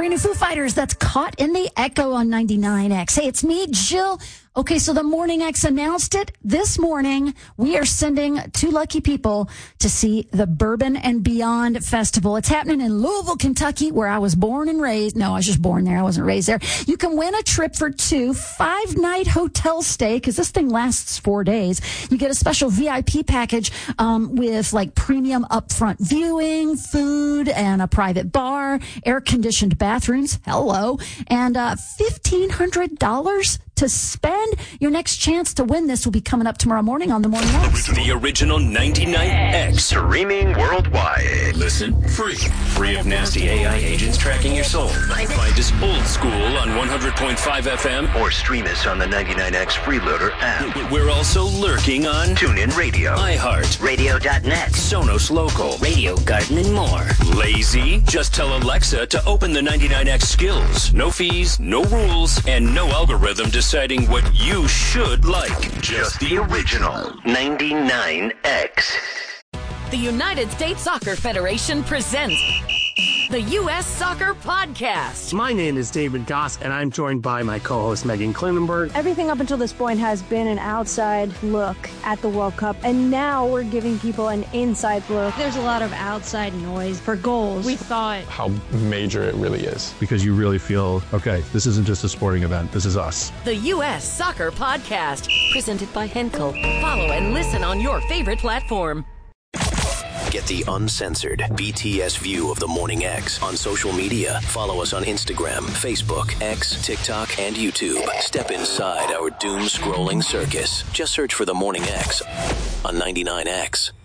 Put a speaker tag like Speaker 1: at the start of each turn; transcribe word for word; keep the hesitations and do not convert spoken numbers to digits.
Speaker 1: brand new Foo Fighters. That's Caught in the Echo on ninety-nine X. Hey, it's me, Jill. Okay, so the Morning X announced it this morning. We are sending two lucky people to see the Bourbon and Beyond Festival. It's happening in Louisville, Kentucky, where I was born and raised. No, I was just born there. I wasn't raised there. You can win a trip for two, five-night hotel stay, because this thing lasts four days. You get a special V I P package um, with, like, premium upfront viewing, food, and a private bar, air-conditioned bathrooms. Hello. And uh, fifteen hundred dollars to spend. Your next chance to win this will be coming up tomorrow morning on the Morning X.
Speaker 2: The original ninety-nine X. Streaming worldwide. Listen free. Free of nasty A I agents tracking your soul. Find us old school on one hundred point five F M.
Speaker 3: Or stream us on the ninety-nine X Freeloader app.
Speaker 2: We're also lurking on
Speaker 3: TuneIn Radio,
Speaker 2: iHeart,
Speaker 3: Radio dot net,
Speaker 2: Sonos Local,
Speaker 3: Radio Garden, and more.
Speaker 2: Lazy? Just tell Alexa to open the ninety-nine X skills. No fees, no rules, and no algorithm deciding what you should like.
Speaker 3: Just the original ninety-nine X.
Speaker 4: The United States Soccer Federation presents the U S Soccer Podcast.
Speaker 5: My name is David Goss, and I'm joined by my co-host Megan Klinenberg.
Speaker 6: Everything up until this point has been an outside look at the World Cup, and now we're giving people an inside look.
Speaker 7: There's a lot of outside noise for goals. We thought
Speaker 8: how major it really is.
Speaker 9: Because you really feel, okay, this isn't just a sporting event, this is us.
Speaker 4: The U S Soccer Podcast, presented by Henkel. Follow and listen on your favorite platform.
Speaker 10: Get the uncensored B T S view of the Morning X on social media. Follow us on Instagram, Facebook, X, TikTok, and YouTube. Step inside our doom-scrolling circus. Just search for the Morning X on ninety-nine X.